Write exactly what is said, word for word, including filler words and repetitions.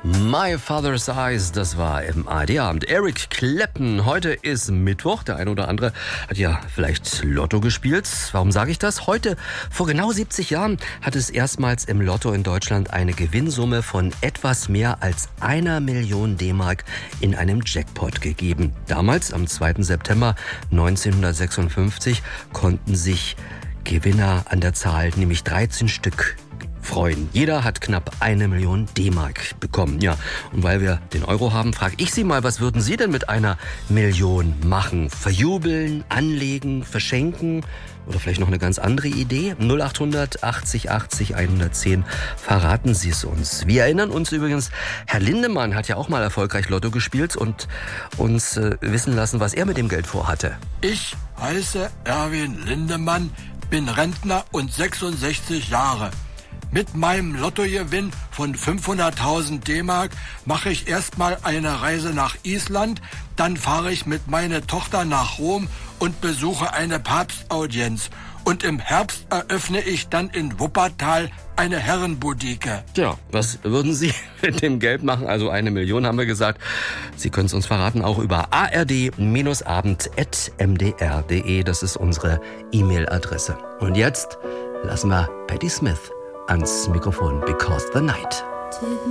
My Father's Eyes, das war im A R D-Abend. Eric Clapton, heute ist Mittwoch. Der eine oder andere hat ja vielleicht Lotto gespielt. Warum sage ich das? Heute, vor genau siebzig Jahren, hat es erstmals im Lotto in Deutschland eine Gewinnsumme von etwas mehr als einer Million D-Mark in einem Jackpot gegeben. Damals, am zweiten September neunzehnhundertsechsundfünfzig, konnten sich Gewinner an der Zahl, nämlich dreizehn Stück, freuen. Jeder hat knapp eine Million D-Mark bekommen. Ja, und weil wir den Euro haben, frage ich Sie mal, was würden Sie denn mit einer Million machen? Verjubeln, anlegen, verschenken oder vielleicht noch eine ganz andere Idee? null acht hundert achtzig achtzig hundertzehn, verraten Sie es uns. Wir erinnern uns übrigens, Herr Lindemann hat ja auch mal erfolgreich Lotto gespielt und uns äh, wissen lassen, was er mit dem Geld vorhatte. Ich heiße Erwin Lindemann, bin Rentner und sechsundsechzig Jahre. Mit meinem Lottogewinn von fünfhunderttausend D-Mark mache ich erstmal eine Reise nach Island, dann fahre ich mit meiner Tochter nach Rom und besuche eine Papstaudienz. Und im Herbst eröffne ich dann in Wuppertal eine Herrenboutique. Tja, was würden Sie mit dem Geld machen? Also eine Million haben wir gesagt. Sie können es uns verraten, auch über a r d abend punkt m d r punkt d e. Das ist unsere E-Mail-Adresse. Und jetzt lassen wir Patti Smith ans Mikrofon, Because the Night.